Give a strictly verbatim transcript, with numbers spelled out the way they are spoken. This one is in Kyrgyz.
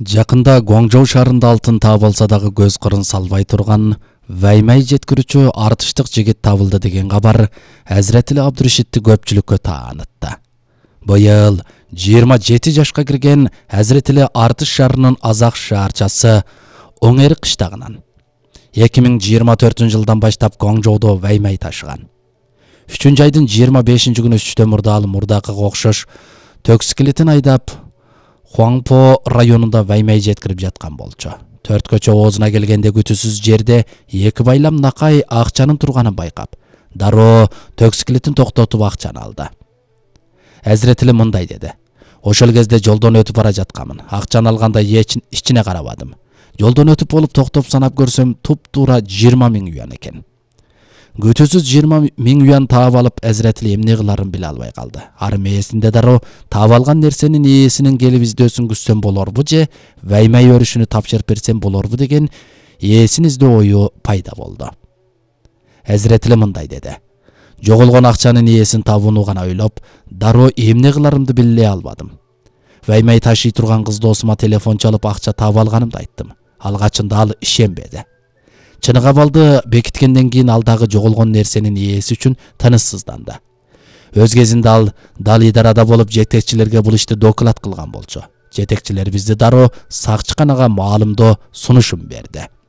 Жакында Гуаңжоу шаарында алтын таап алса дагы көз кырын салбай турган Ваймай жеткирүүчү артыштык жигит табылды деген кабар Азиретили Абдуришитти көпчүлүккө таанытты. Быйыл жыйырма жети жашка кирген Азиретили Артыш шаарынын Азак шаарчасы Оңер кыштагынан эки миң жыйырма төртүнчү жылдан баштап Гуаңжоудо Ваймай ташыган. үчүнчү айдын жыйырма бешинчи күнү түштө мурда ал мурдакыга окшош төкскелетин айдап Хуаңпо районунда Ваймай жеткирип жаткан болчу. Төрт көчө оозуна келгенде күтүүсүз жерде эки байлам накай акчанын турганын байкап, дароо төкскелетин токтотуп акчаны алды. Азиретили мындай деди: "Ошол кезде жолдон өтүп бара жатканмын. Акчаны алганда ичине карабадым. Жолдон өтүп болуп токтоп санап көрсөм, туп-туура жыйырма миң юан экен." Күтүүсүз жыйырма миң юан таап алып, Азиретили эмне кыларын биле албай калды. Ары мээсинде дароо таап алган нерсенин ээсинин келип издөөсүн күзсөм болорбу же Ваймай өрүшүнү тапшырып берсем болорбу деген ээсин издөө ою пайда болду. Азиретили мындай деди: "Жоголгон акчанын ээсин табууну гана ойлоп, дароо эмне кыларымды биле албадым. Ваймай ташый турган кыз досума телефон чалып акча таап алганымды айттым. Алгачында ал ишенбеди. Чыны кабалды бекиткенден кийин ал дагы жоголгон нерсенин ээси үчүн тынычсызданды. Өз кезинде ал дал идарада болуп жетекчилерге бул ишти доклад кылган болчу. Жетекчилер бизди дароо сакчыканага маалымдоо сунушун берди.